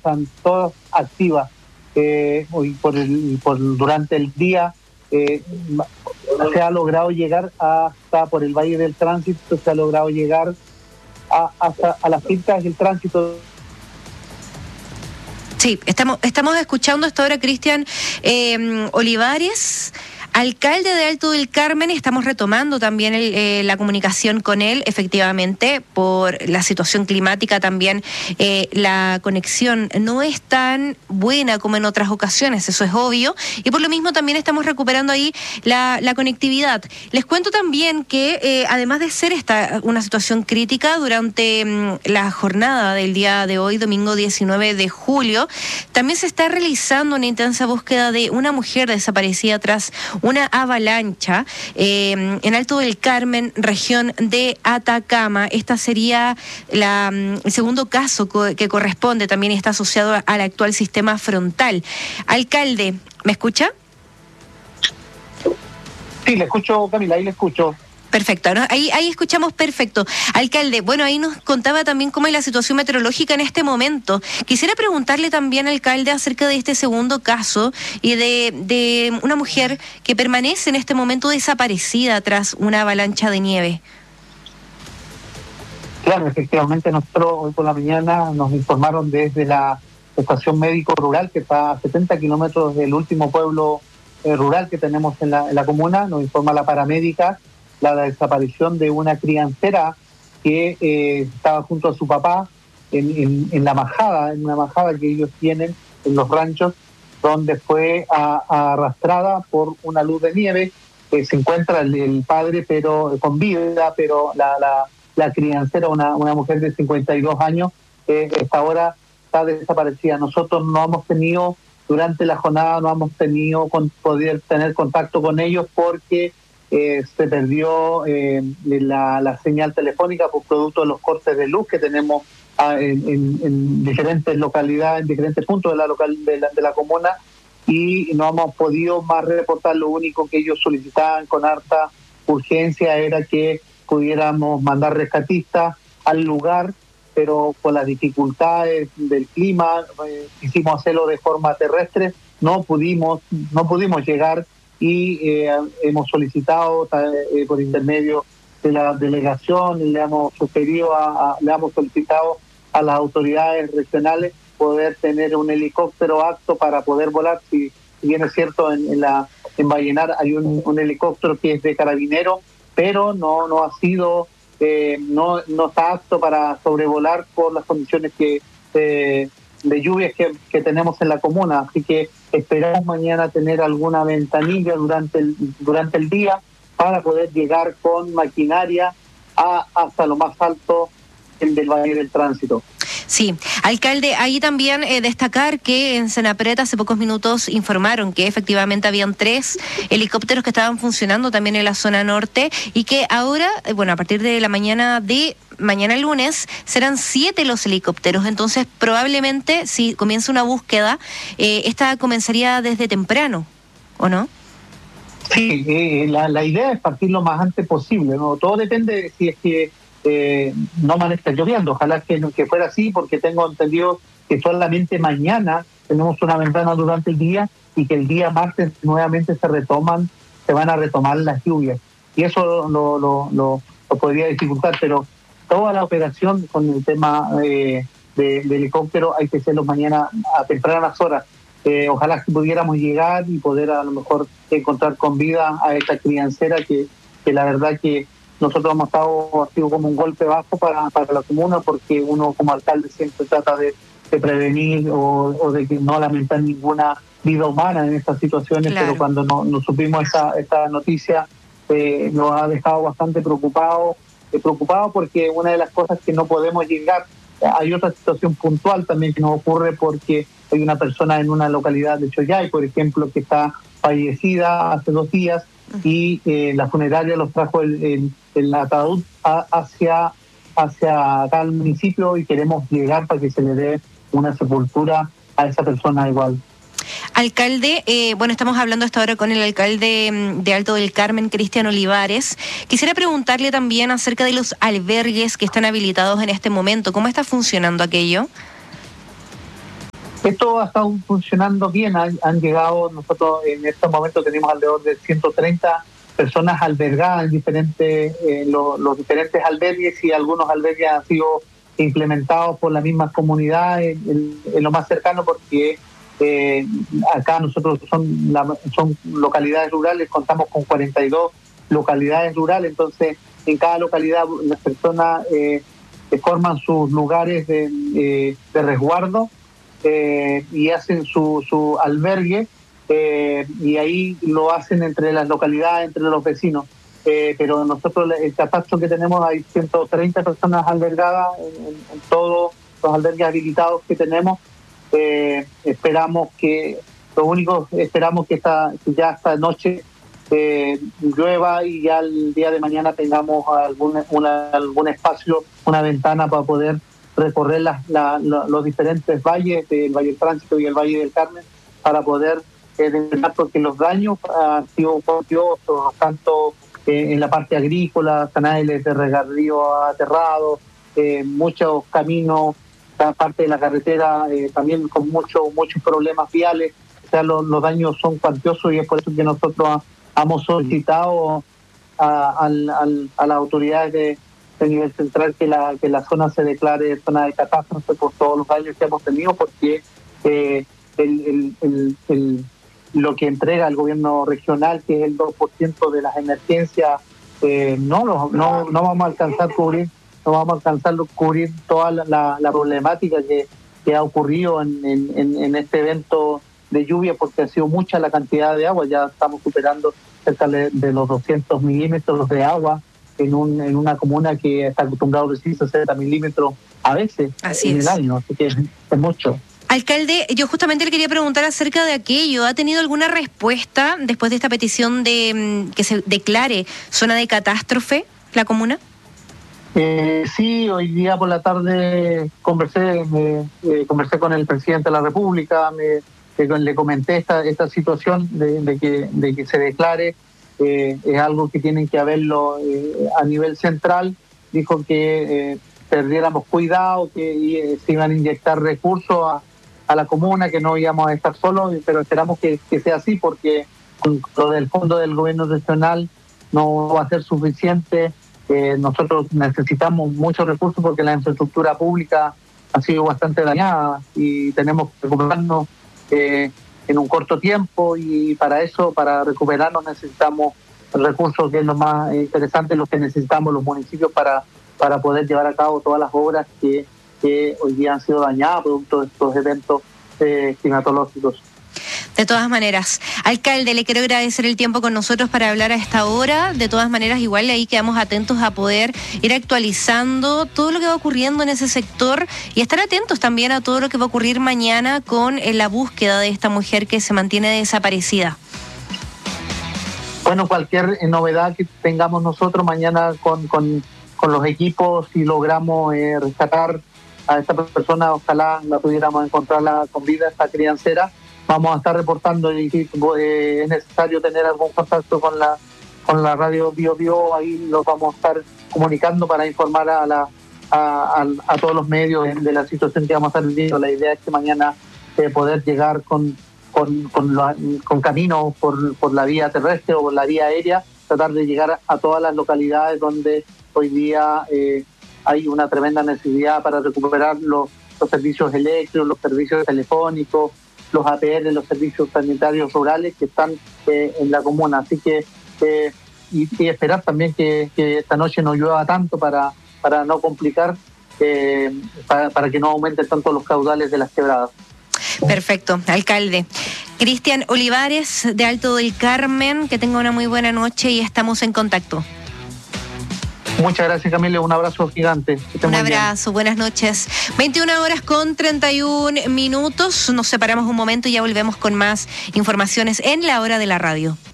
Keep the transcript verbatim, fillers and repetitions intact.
están todas activas. Eh, y por el, por durante el día eh, se ha logrado llegar hasta por el Valle del Tránsito, se ha logrado llegar a, hasta a las pistas del tránsito. Sí, estamos, estamos escuchando hasta ahora Cristian eh, Olivares, alcalde de Alto del Carmen. Estamos retomando también el, eh, la comunicación con él, efectivamente, por la situación climática también. Eh, la conexión no es tan buena como en otras ocasiones, eso es obvio, y por lo mismo también estamos recuperando ahí la, la conectividad. Les cuento también que, eh, además de ser esta una situación crítica, durante mm, la jornada del día de hoy, domingo diecinueve de julio, también se está realizando una intensa búsqueda de una mujer desaparecida tras una avalancha eh, en Alto del Carmen, región de Atacama. Esta sería la, el segundo caso co- que corresponde, también está asociado al actual sistema frontal. Alcalde, ¿me escucha? Sí, le escucho, Camila, ahí le escucho. Perfecto, ¿no? ahí, ahí escuchamos perfecto. Alcalde, bueno, ahí nos contaba también cómo es la situación meteorológica en este momento. Quisiera preguntarle también, alcalde, acerca de este segundo caso y de, de una mujer que permanece en este momento desaparecida tras una avalancha de nieve. Claro, efectivamente, nosotros hoy por la mañana nos informaron desde la estación médico rural, que está a setenta kilómetros del último pueblo eh, rural que tenemos en la, en la comuna. Nos informa la paramédica la desaparición de una criancera que eh, estaba junto a su papá en, en, en la majada, en una majada que ellos tienen en los ranchos, donde fue a, a arrastrada por una luz de nieve. Eh, se encuentra el, el padre pero con vida, pero la, la, la criancera, una, una mujer de cincuenta y dos años, eh, esta ahora está desaparecida. Nosotros no hemos tenido, durante la jornada, no hemos tenido con, poder tener contacto con ellos porque Eh, se perdió eh, la, la señal telefónica por producto de los cortes de luz que tenemos ah, en, en, en diferentes localidades, en diferentes puntos de la, local, de, la, de la comuna, y no hemos podido más reportar. Lo único que ellos solicitaban con harta urgencia era que pudiéramos mandar rescatistas al lugar, pero con las dificultades del clima, eh, quisimos hacerlo de forma terrestre, no pudimos, no pudimos llegar. Y eh, hemos solicitado eh, por intermedio de la delegación, le hemos sugerido, a, a, le hemos solicitado a las autoridades regionales poder tener un helicóptero apto para poder volar. Si, si bien es cierto, en, en la en Vallenar hay un, un helicóptero que es de carabinero, pero no no ha sido, eh, no no está apto para sobrevolar por las condiciones que eh, de lluvias que, que tenemos en la comuna. Así que esperamos mañana tener alguna ventanilla durante el durante el día para poder llegar con maquinaria a, hasta lo más alto el del Valle del Tránsito. Sí, alcalde, ahí también eh, destacar que en Senapred hace pocos minutos informaron que efectivamente habían tres helicópteros que estaban funcionando también en la zona norte y que ahora, eh, bueno, a partir de la mañana de mañana lunes serán siete los helicópteros. Entonces probablemente si comienza una búsqueda, eh, esta comenzaría desde temprano, ¿o no? Sí, eh, la, la idea es partir lo más antes posible, ¿no? Todo depende de si es que Eh, no van a estar lloviendo. Ojalá que, que fuera así, porque tengo entendido que solamente mañana tenemos una ventana durante el día y que el día martes nuevamente se retoman, se van a retomar las lluvias. Y eso lo, lo, lo, lo podría dificultar, pero toda la operación con el tema eh, de, de helicóptero hay que hacerlo mañana a tempranas horas. Eh, ojalá que pudiéramos llegar y poder a lo mejor encontrar con vida a esta criancera que, que la verdad que nosotros hemos estado, ha sido como un golpe bajo para, para la comuna, porque uno como alcalde siempre trata de, de prevenir o, o de que no lamentar ninguna vida humana en estas situaciones. Claro. Pero cuando no, nos supimos esta, esta noticia eh, nos ha dejado bastante preocupados, eh, preocupado porque una de las cosas que no podemos llegar, hay otra situación puntual también que nos ocurre porque hay una persona en una localidad de Choyay, por ejemplo, que está fallecida hace dos días, y eh, la funeraria los trajo el, el, el ataúd a, hacia, hacia acá al municipio y queremos llegar para que se le dé una sepultura a esa persona igual. Alcalde, eh, bueno, estamos hablando hasta ahora con el alcalde de Alto del Carmen, Cristian Olivares. Quisiera preguntarle también acerca de los albergues que están habilitados en este momento. ¿Cómo está funcionando aquello? Esto ha estado funcionando bien, han, han llegado, nosotros en estos momentos tenemos alrededor de ciento treinta personas albergadas en diferentes, eh, lo, los diferentes albergues, y algunos albergues han sido implementados por las mismas comunidades en, en lo más cercano, porque eh, acá nosotros son, la, son localidades rurales, contamos con cuarenta y dos localidades rurales, entonces en cada localidad las personas eh, forman sus lugares de, eh, de resguardo eh, y hacen su, su albergue, eh, y ahí lo hacen entre las localidades, entre los vecinos. Eh, pero nosotros, el catastro que tenemos, hay ciento treinta personas albergadas en, en, en todos los albergues habilitados que tenemos. Eh, esperamos que, lo único, esperamos que, esta, que ya esta noche eh, llueva y ya el día de mañana tengamos algún, una, algún espacio, una ventana para poder recorrer las, la, la, los diferentes valles, el Valle del Tránsito y el Valle del Carmen, para poder eh, determinar, porque los daños han sido copiosos, tanto eh, en la parte agrícola, canales de regadío aterrados, eh, muchos caminos, la parte de la carretera eh, también con muchos muchos problemas viales. O sea, los, los daños son cuantiosos, y es por eso que nosotros hemos solicitado a, a, a, a las autoridades de, de nivel central que la que la zona se declare zona de catástrofe por todos los daños que hemos tenido, porque eh, el, el, el, el, lo que entrega el gobierno regional, que es el dos por ciento de las emergencias, eh, no, no, no, no vamos a alcanzar a cubrir, no vamos a alcanzar a cubrir toda la, la, la problemática que, que ha ocurrido en, en, en este evento de lluvia, porque ha sido mucha la cantidad de agua. Ya estamos superando cerca de, de los doscientos milímetros de agua en, un, en una comuna que está acostumbrada a recibir sesenta milímetros a veces Así en es. el año, así que es, es mucho. Alcalde, yo justamente le quería preguntar acerca de aquello. ¿Ha tenido alguna respuesta después de esta petición de que se declare zona de catástrofe la comuna? Eh, sí, hoy día por la tarde conversé me, eh, conversé con el presidente de la República, me, eh, le comenté esta esta situación de, de que de que se declare. Eh, es algo que tienen que haberlo eh, a nivel central. Dijo que eh, perdiéramos cuidado, que eh, se iban a inyectar recursos a, a la comuna, que no íbamos a estar solos, pero esperamos que, que sea así, porque con lo del fondo del gobierno regional no va a ser suficiente. Eh, nosotros necesitamos muchos recursos porque la infraestructura pública ha sido bastante dañada y tenemos que recuperarnos eh, en un corto tiempo, y para eso, para recuperarnos, necesitamos recursos, que es lo más interesante, lo que necesitamos los municipios para, para poder llevar a cabo todas las obras que, que hoy día han sido dañadas producto de estos eventos eh, climatológicos. De todas maneras, alcalde, le quiero agradecer el tiempo con nosotros para hablar a esta hora. De todas maneras, igual ahí quedamos atentos a poder ir actualizando todo lo que va ocurriendo en ese sector, y estar atentos también a todo lo que va a ocurrir mañana con la búsqueda de esta mujer que se mantiene desaparecida. Bueno, cualquier novedad que tengamos nosotros mañana con, con, con los equipos, si logramos eh, rescatar a esta persona, ojalá la pudiéramos encontrarla con vida, esta criancera, vamos a estar reportando, y si eh, es necesario tener algún contacto con la con la radio Bio Bio, ahí lo vamos a estar comunicando para informar a la a, a, a todos los medios de, de la situación que vamos a estar viviendo. La idea es que mañana eh, poder llegar con con con, la, con caminos por, por la vía terrestre o por la vía aérea, tratar de llegar a todas las localidades donde hoy día eh, hay una tremenda necesidad para recuperar los, los servicios eléctricos, los servicios telefónicos, los A P R, los servicios sanitarios rurales que están eh, en la comuna. Así que eh, y, y esperar también que, que esta noche no llueva tanto para, para no complicar, eh, para, para que no aumenten tanto los caudales de las quebradas. Perfecto, alcalde. Cristian Olivares, de Alto del Carmen, que tenga una muy buena noche y estamos en contacto. Muchas gracias, Camila. Un abrazo gigante. Un abrazo, buenas noches. veintiuna horas con treinta y un minutos. Nos separamos un momento y ya volvemos con más informaciones en La Hora de la Radio.